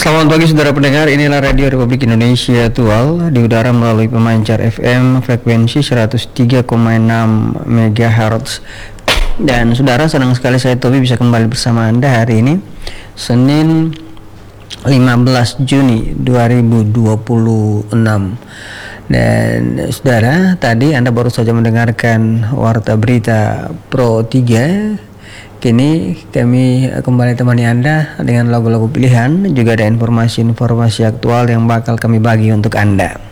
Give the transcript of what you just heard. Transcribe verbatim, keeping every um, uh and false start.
Selamat pagi saudara pendengar, inilah Radio Republik Indonesia Tual di udara melalui pemancar F M frekuensi seratus tiga koma enam megahertz. Dan saudara, senang sekali saya Tobi bisa kembali bersama Anda hari ini Senin lima belas Juni dua ribu dua puluh enam. Dan saudara, tadi Anda baru saja mendengarkan Warta Berita Pro tiga. Kini kami kembali temani Anda dengan lagu-lagu pilihan, juga ada informasi-informasi aktual yang bakal kami bagi untuk Anda.